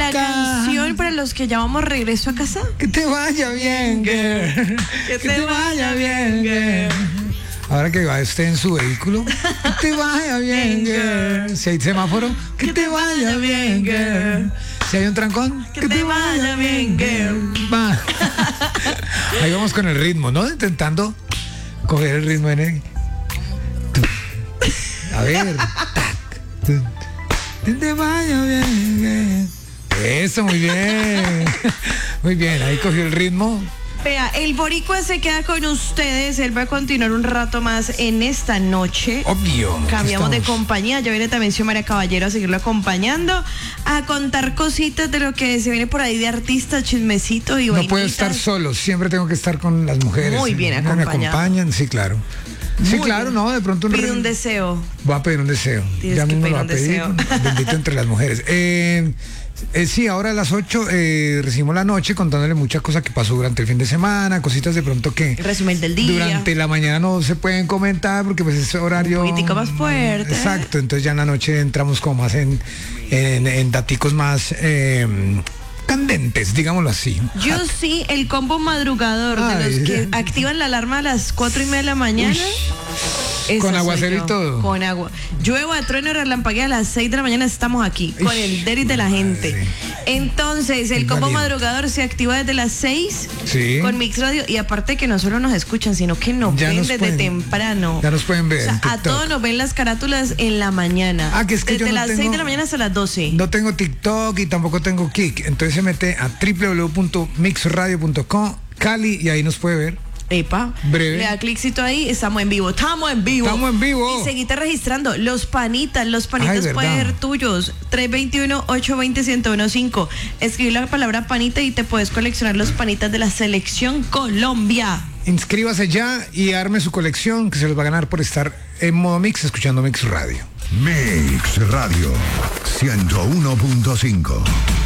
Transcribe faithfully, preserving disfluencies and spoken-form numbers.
La canción para los que llamamos regreso a casa. Que te vaya bien, girl. Que te vaya bien, girl. Ahora que va usted en su vehículo, que te vaya bien, girl. Si hay semáforo, que te vaya bien, girl. Si hay un trancón, que te vaya bien, girl. Va. Ahí vamos con el ritmo, ¿no? Intentando coger el ritmo en el... A ver. Que te vaya bien, girl. Eso, muy bien. Muy bien, ahí cogió el ritmo. Vea, el boricua se queda con ustedes. Él va a continuar un rato más en esta noche. Obvio. Cambiamos de compañía. Ya viene también Xiomara Caballero a seguirlo acompañando, a contar cositas de lo que se viene por ahí de artistas, chismecitos y No vainitas. puedo estar solo, siempre tengo que estar con las mujeres. Muy bien ¿No acompañado. me acompañan? Sí, claro. Sí, Muy claro, bien. no, de pronto un... Pide re- un deseo. Voy a pedir un deseo. Tienes Ya que mismo pedir lo voy a un pedir. deseo. Bendito entre las mujeres. Eh, eh, sí, ahora a las ocho eh, recibimos la noche contándole muchas cosas que pasó durante el fin de semana, cositas de pronto que... Resumen del día. Durante la mañana no se pueden comentar porque pues es horario... Un poquitico más fuerte. Exacto, entonces ya en la noche entramos como más en, en, en daticos más... Eh, candentes, digámoslo así. Yo sí, el combo madrugador Ay. de los que activan la alarma a las cuatro y media de la mañana. Esa Con soy aguacero yo. y todo. Con agua. Llueva, trueno, relampaguea a las seis de la mañana, estamos aquí, con Ish, el deris de la gente. madre. Entonces, el Qué combo valiente. madrugador se activa desde las seis Sí. con Mix Radio. Y aparte que no solo nos escuchan, sino que nos Ya ven nos desde pueden- temprano. ya nos pueden ver O sea, en a TikTok. todos nos ven las carátulas en la mañana. Ah, que es que desde yo no las seis tengo- de la mañana hasta las doce. No tengo TikTok y tampoco tengo Kik. Entonces se mete a doble u doble u doble u punto mixradio punto com Cali y ahí nos puede ver. Epa, Breve. le da cliccito ahí, estamos en vivo, estamos en vivo. Estamos en vivo. Y seguite registrando, los panitas, los panitas Ay, pueden ¿verdad? ser tuyos, tres dos uno, ocho dos cero, uno uno cinco. Escribe la palabra panita y te puedes coleccionar los panitas de la Selección Colombia. Inscríbase ya y arme su colección que se los va a ganar por estar en modo mix escuchando Mix Radio. Mix Radio ciento uno punto cinco.